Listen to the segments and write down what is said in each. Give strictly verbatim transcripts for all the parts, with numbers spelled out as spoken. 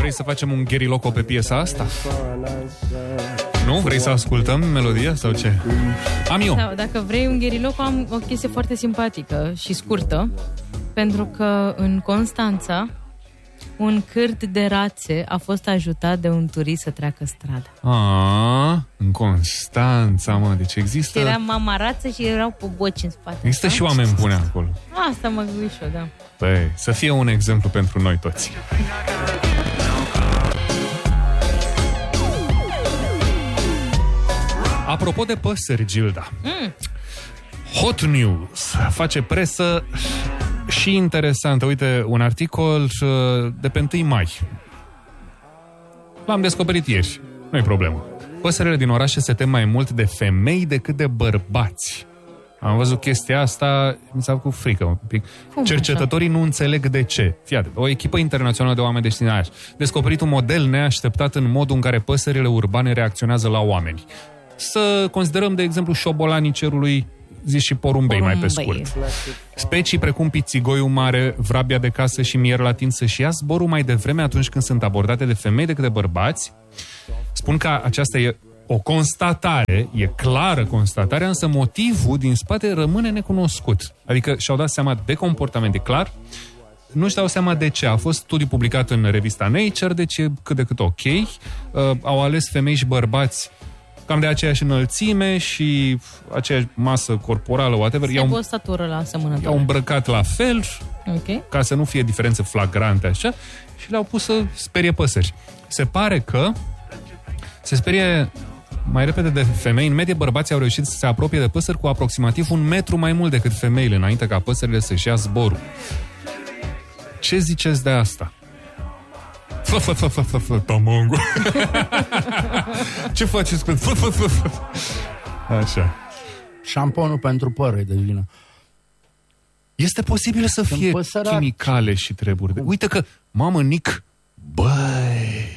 vrei să facem un gheriloco pe piesa asta? Nu? Vrei să ascultăm melodia sau ce? Am eu. Sau, dacă vrei un gheriloco, am o chestie foarte simpatică și scurtă, pentru că în Constanța un cârt de rațe a fost ajutat de un turist să treacă strada. Ah, în Constanța, mă, deci există... Și era mama rață și erau pe boci în spate. Există și oameni buni acolo. Asta mă gândesc și eu, da. Păi, să fie un exemplu pentru noi toți. Apropo de păsări, Gilda, mm. Hot News face presă și interesantă. Uite, un articol de pe întâi mai. L-am descoperit ieri. Nu-i problemă. Păsările din orașe se tem mai mult de femei decât de bărbați. Am văzut chestia asta, mi s-a făcut frică un pic. Cum Cercetătorii așa? Nu înțeleg de ce. Fiate, o echipă internațională de oameni de știință a descoperit un model neașteptat în modul în care păsările urbane reacționează la oameni. Să considerăm, de exemplu, șobolanii cerului, zis și porumbei, porumbei mai pe scurt. Specii precum pițigoiul mare, vrabia de casă și mier latin să-și ia zborul mai devreme atunci când sunt abordate de femei decât de bărbați. Spun că aceasta e o constatare, e clară constatare, însă motivul din spate rămâne necunoscut. Adică și-au dat seama de comportament, e clar, nu-și dau seama de ce. A fost studiu publicat în revista Nature, deci e cât de cât ok. Uh, au ales femei și bărbați cam de aceeași înălțime și aceeași masă corporală, whatever. Se o statură la asemănătoare. I-au îmbrăcat la fel, okay, ca să nu fie diferențe flagrante așa, și le-au pus să sperie păsări. Se pare că se sperie mai repede de femei. În medie, bărbații au reușit să se apropie de păsări cu aproximativ un metru mai mult decât femeile, înainte ca păsările să-și ia zborul. Ce ziceți de asta? Fă, fă, fă, fă, fă, fă, tamango. Ce faceți cu... Fă, fă, fă, fă. Așa. Șamponul pentru păr îi devină. Este posibil să Sunt fie păsărac. Chimicale și treburi. De... Uite că, mamă, Nic, băi,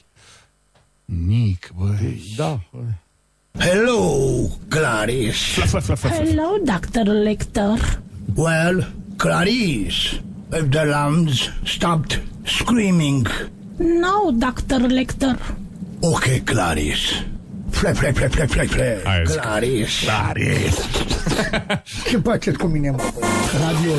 Nic, băi. Da. Hello, Clarice. Hello, doctor Lecter. Well, Clarice, if the lambs stopped screaming. No, doctor Lecter. Okay, Clarice. Fle, fle, fle, fle, fle, fle. Clarice. Clarice. Ce faceți cu mine, mă? Radio.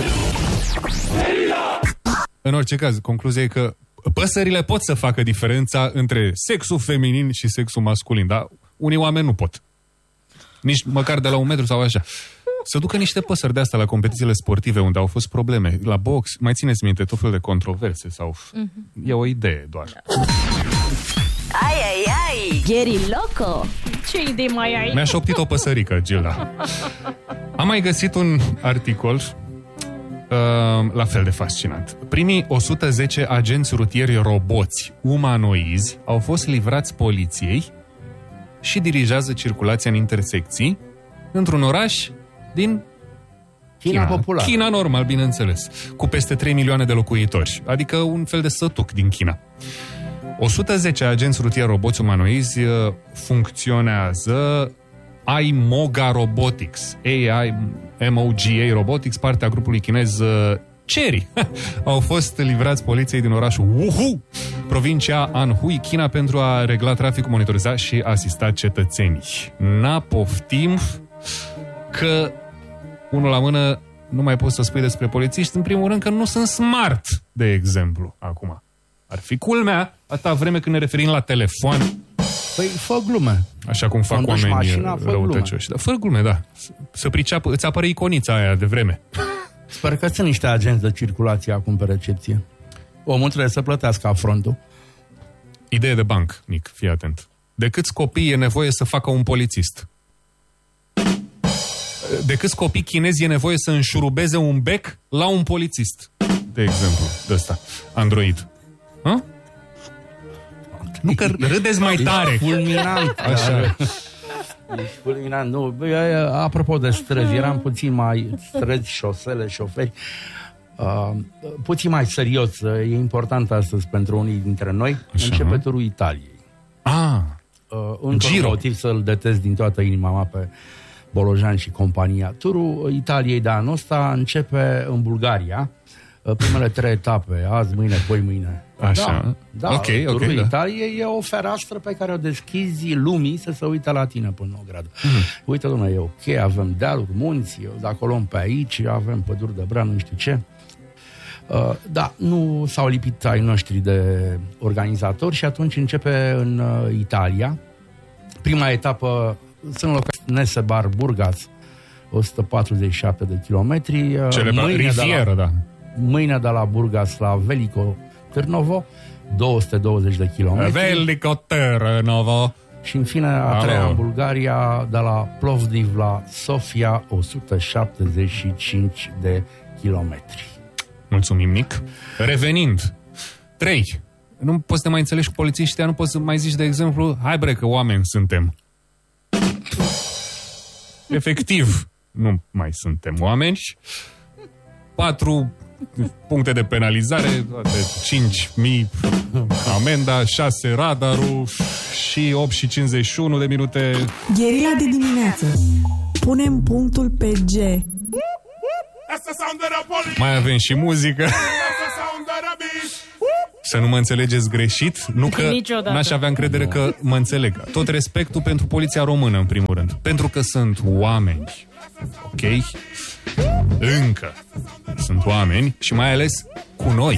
În orice caz, concluzia e că păsările pot să facă diferența între sexul feminin și sexul masculin, dar unii oameni nu pot. Nici măcar de la un metru sau așa. Să ducă niște păsări de astea la competițiile sportive unde au fost probleme, la box, mai țineți minte, tot fel de controverse sau... Mm-hmm. E o idee doar. Ai, ai, ai, gheriloco. Ce idei mai ai? Mi-a șoptit o păsărică, Gilda. Am mai găsit un articol uh, la fel de fascinant. Primii o sută zece agenți rutieri roboți umanoizi au fost livrați poliției și dirigează circulația în intersecții într-un oraș din China, China populară. China normal, bineînțeles. Cu peste trei milioane de locuitori. Adică un fel de sătuc din China. o sută zece agenți rutieri roboți umanoizi funcționează iMoga Robotics. A I M O G A Robotics, partea grupului chinez Chery. Au fost livrați poliției din orașul Wuhu, provincia Anhui, China, pentru a regla traficul, monitoriza și asista cetățenii. N-a poftim că, unul la mână, nu mai poți să spui despre polițiști, în primul rând că nu sunt smart, de exemplu, acum. Ar fi culmea, atâta vreme când ne referim la telefon. Păi, fă glume. Așa cum fac oamenii răutăcioși. Fă glume, da. Să priceapă, îți apare iconița aia de vreme. Sper că sunt niște agenți de circulație acum pe recepție. Omul trebuie să plătească afrontul. Idee de banc, Nic, fii atent. De câți copii e nevoie să facă un polițist? De câți copii chinezi e nevoie să înșurubeze un bec la un polițist? De exemplu, de ăsta, Android. Hă? Nu că râdeți mai tare. Fulminant. Așa. Ești fulminant. Nu, apropo de străzi, eram puțin mai străzi, șosele, șoferi. Uh, puțin mai serios. E important astăzi pentru unii dintre noi. Așa. Începe turul Italiei. Ah, uh, Încă un motiv să-l detest din toată inima mea pe Bolojan și compania. Turul Italiei de anul ăsta începe în Bulgaria. Primele trei etape, azi, mâine, poi, mâine, Așa. Da, da. Ok, ok, Turul da. Italiei e o fereastră pe care o deschizi lumii să se uite la tine până o gradă. Mm-hmm. Uite, domnule, e ok, avem dealuri, munți, de acolo pe aici, avem păduri de bran, nu știu ce. Uh, da, nu s-au lipit ai noștri de organizatori și atunci începe în uh, Italia. Prima etapă sunt locați Nesebar Burgas, o sută patruzeci și șapte de kilometri. Uh, Celebra rivieră, da. Mâine de la Burgas la Velico Târnovo, două sute douăzeci de kilometri. Velico Târnovo. Și în fine, a treia în Bulgaria, de la Plovdiv la Sofia, o sută șaptezeci și cinci de kilometri. Mulțumim, Nic. Revenind, trei. Nu poți să te mai înțelegi cu polițiștii, nu poți să mai zici, de exemplu, hai bre că oameni suntem. Efectiv, nu mai suntem oameni. Patru puncte de penalizare, de cinci mii amenda, șase radarul și opt și cincizeci și unu de minute. Gherila de dimineață. Punem punctul pe G. Mai avem și muzică. Să nu mă înțelegeți greșit, nu că Niciodată. n-aș avea încredere că mă înțeleg. Tot respectul pentru poliția română, în primul rând. Pentru că sunt oameni. Ok? Încă sunt oameni și mai ales cu noi.